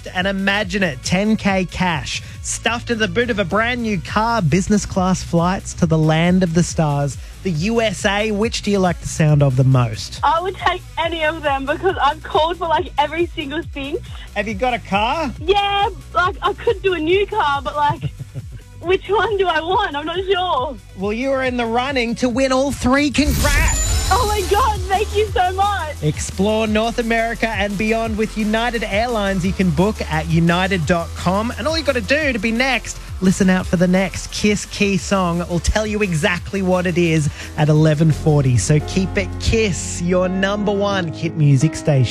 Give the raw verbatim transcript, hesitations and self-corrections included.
and imagine it, ten K cash stuffed in the boot of a brand new car, business class flights to the land of the stars, the U S A. Which do you like the sound of the most? I would take any of them because I've called for like every single thing. Have you got a car? Yeah, like I could do a new car, but like which one do I want? I'm not sure. Well, you are in the running to win all three. Congrats! Oh my God, thank you so much. Explore North America and beyond with United Airlines. You can book at united dot com. And all you got to do to be next, listen out for the next Kiss Key song. We'll tell you exactly what it is at eleven forty. So keep it Kiss, your number one hit music station.